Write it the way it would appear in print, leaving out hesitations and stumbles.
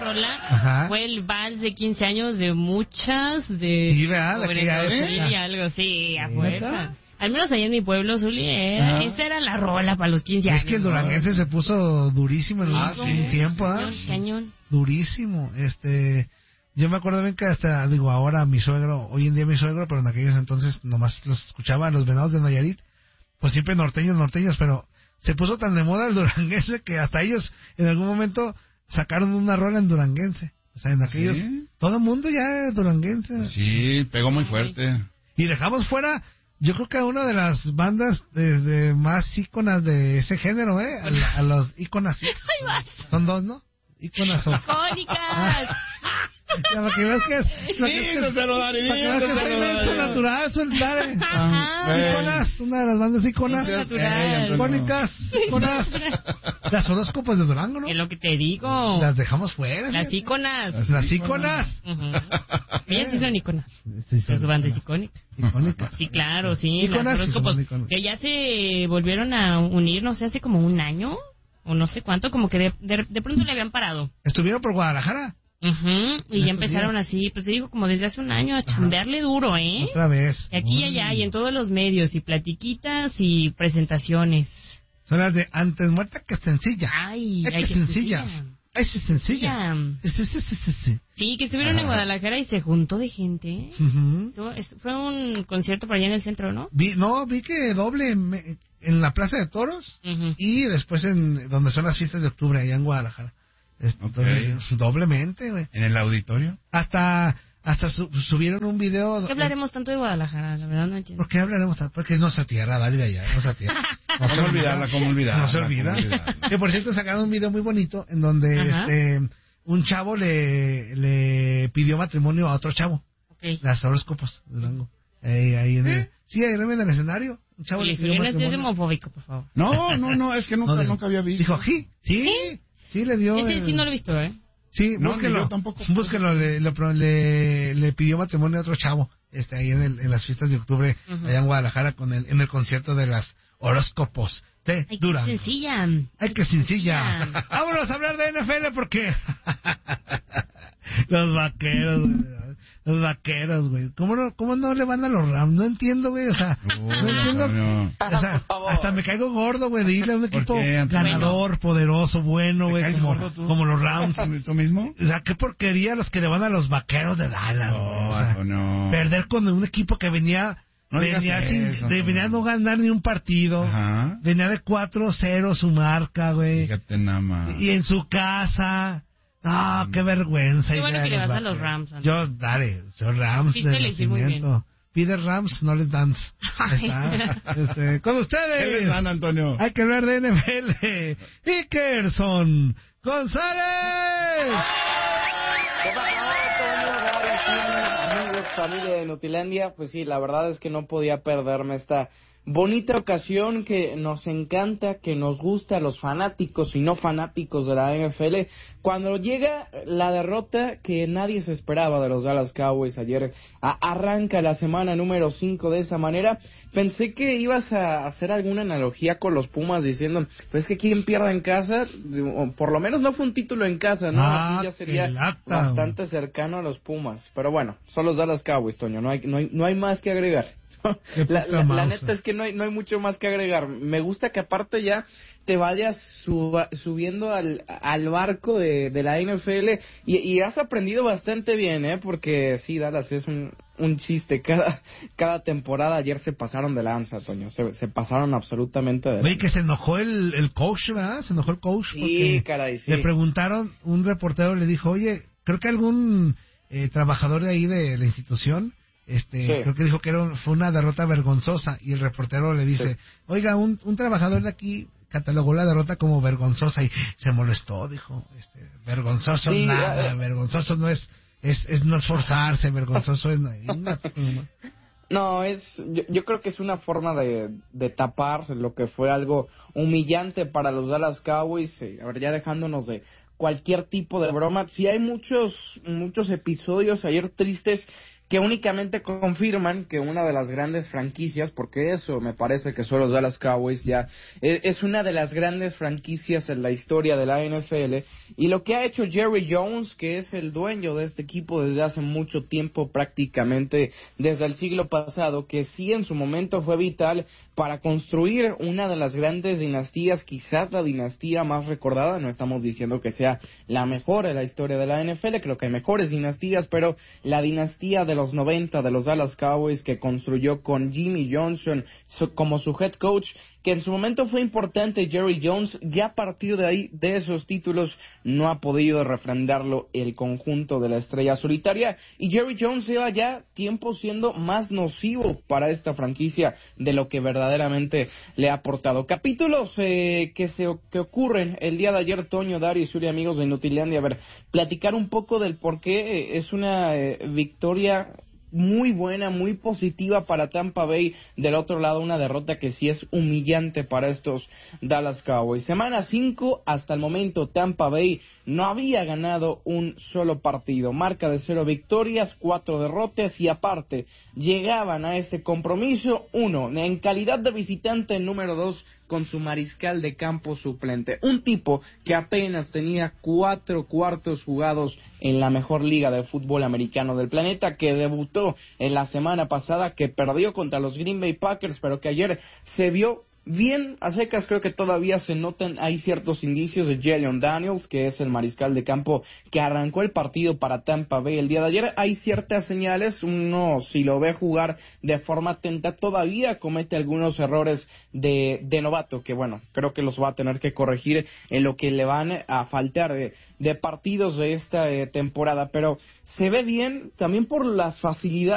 rola fue el vals de 15 años de muchas de... Sí, ¿verdad? Y algo, sí, a fuerza. Al menos allá en mi pueblo, Zuli, esa era la rola para los 15 años. Es que el duranguense se puso durísimo en un tiempo, Cañón. Durísimo. Yo me acuerdo bien que hasta, ahora mi suegro, hoy en día mi suegro, pero en aquellos entonces nomás los escuchaba los Venados de Nayarit, pues siempre norteños, pero se puso tan de moda el duranguense que hasta ellos en algún momento sacaron una rola en duranguense. O sea, en aquellos, todo el mundo ya era duranguense. Sí, pegó muy fuerte. Y dejamos fuera, yo creo que a una de las bandas de más íconas de ese género, a los íconas. Son dos, ¿no? Íconas son. ¡Icónicas! Para que veas que es natural soltar. Iconas, una de las bandas íconas. Icónicas. Las horóscopos de Durango, ¿no? Es lo que te digo. Las dejamos fuera. Las íconas. Las íconas. Ellas sí son íconas. Pero su banda es icónica. Icónica. Sí, claro, sí. Íconas, las horóscopos que ya se volvieron a unir, no sé, hace como un año o no sé cuánto, como que de pronto le habían parado. ¿Estuvieron por Guadalajara? Y ya empezaron así, pues te digo, como desde hace un año a chambearle duro, Otra vez. Y aquí y allá, y en todos los medios, y platiquitas y presentaciones. Son las de antes muerta que sencilla. Ay, que sencilla. Ay, sí, sencilla. Sí, que estuvieron en Guadalajara y se juntó de gente. Fue un concierto por allá en el centro, ¿no? Vi que doble en la Plaza de Toros y después en donde son las fiestas de octubre, allá en Guadalajara. Entonces, doblemente, güey. ¿En el auditorio? Hasta subieron un video. ¿Por qué hablaremos tanto de Guadalajara? La verdad no entiendo. ¿Por qué hablaremos tanto? Porque es nuestra tierra, David, allá. Nuestra tierra. ¿Cómo olvidarla? No se olvida. Que por cierto sacaron un video muy bonito en donde un chavo le pidió matrimonio a otro chavo. Las horóscopos de Durango. Ahí en el... Sí, ahí en el escenario. Un chavo le pidió matrimonio. Es homofóbico, por favor. No, es que nunca había visto. Dijo, sí le dio... Sí, no lo he visto, Sí, búsquelo. Yo tampoco. Búsquelo, le pidió matrimonio a otro chavo, ahí en las fiestas de octubre, allá en Guadalajara, en el concierto de las horóscopos de Durango. Ay, qué sencilla. Vámonos a hablar de NFL porque los vaqueros, güey. ¿Cómo no le van a los Rams? No entiendo, güey. O sea, no entiendo. O sea, hasta me caigo gordo, güey, de irle a un equipo ganador, poderoso, bueno, güey, como los Rams. ¿Tú mismo? O sea, qué porquería los que le van a los vaqueros de Dallas, güey. Perder con un equipo que venía a no ganar ni un partido. Venía de 4-0 su marca, güey. Fíjate nada más. Y en su casa. Qué vergüenza. Qué bueno que le vas a los Rams. Soy Rams de nacimiento. Pide Rams, no les dance. Con ustedes. ¿Qué les dan, Antonio? Hay que hablar de NFL. Ikerson González. ¿Qué pasó, amigos, familia de Nutilandia? Pues sí, la verdad es que no podía perderme esta bonita ocasión que nos encanta, que nos gusta a los fanáticos y no fanáticos de la NFL. Cuando llega la derrota que nadie se esperaba de los Dallas Cowboys ayer, arranca la semana número 5 de esa manera. Pensé que ibas a hacer alguna analogía con los Pumas diciendo, pues que quien pierda en casa, o por lo menos no fue un título en casa, ¿no? Así ya sería bastante cercano a los Pumas. Pero bueno, son los Dallas Cowboys, Toño, no hay más que agregar. La neta es que no hay mucho más que agregar. Me gusta que aparte ya te vayas subiendo al barco de la NFL y has aprendido bastante bien, porque sí, Dallas es un chiste cada temporada. Ayer se pasaron de lanza, Toño, se pasaron absolutamente de lanza. Oye, que se enojó el coach, ¿verdad? Se enojó el coach sí, caray, sí. Le preguntaron, un reportero le dijo, oye, creo que algún trabajador de ahí de la institución creo que dijo que fue una derrota vergonzosa, y el reportero le dice, oiga, un trabajador de aquí catalogó la derrota como vergonzosa, y se molestó, dijo, vergonzoso nada, vergonzoso no es no esforzarse, vergonzoso es no, yo creo que es una forma de tapar lo que fue algo humillante para los Dallas Cowboys, ahora ya dejándonos de cualquier tipo de broma. Sí hay muchos episodios ayer tristes que únicamente confirman que una de las grandes franquicias, porque eso me parece que son los Dallas Cowboys ya, es una de las grandes franquicias en la historia de la NFL, y lo que ha hecho Jerry Jones, que es el dueño de este equipo desde hace mucho tiempo, prácticamente desde el siglo pasado, que sí en su momento fue vital para construir una de las grandes dinastías, quizás la dinastía más recordada. No estamos diciendo que sea la mejor en la historia de la NFL, creo que hay mejores dinastías, pero la dinastía de los 90 de los Dallas Cowboys, que construyó con Jimmy Johnson como su head coach, que en su momento fue importante. Jerry Jones, ya a partir de ahí, de esos títulos, no ha podido refrendarlo el conjunto de la estrella solitaria, y Jerry Jones lleva ya tiempo siendo más nocivo para esta franquicia de lo que verdaderamente le ha aportado. Capítulos que ocurren el día de ayer, Toño, Dario y Zulia, amigos de Inutilandia. A ver, platicar un poco del por qué es una victoria muy buena, muy positiva para Tampa Bay. Del otro lado, una derrota que sí es humillante para estos Dallas Cowboys. Semana 5, hasta el momento Tampa Bay no había ganado un solo partido. Marca de 0 victorias, 4 derrotas, y aparte llegaban a este compromiso, uno, en calidad de visitante, número 2, con su mariscal de campo suplente. Un tipo que apenas tenía 4 cuartos jugados en la mejor liga de fútbol americano del planeta, que debutó en la semana pasada, que perdió contra los Green Bay Packers, pero que ayer se vio bien a secas. Creo que todavía se notan, hay ciertos indicios de Jalen Daniels, que es el mariscal de campo que arrancó el partido para Tampa Bay el día de ayer. Hay ciertas señales, uno si lo ve jugar de forma atenta todavía comete algunos errores de novato, que bueno, creo que los va a tener que corregir en lo que le van a faltar de partidos de esta temporada, pero se ve bien también por las facilidades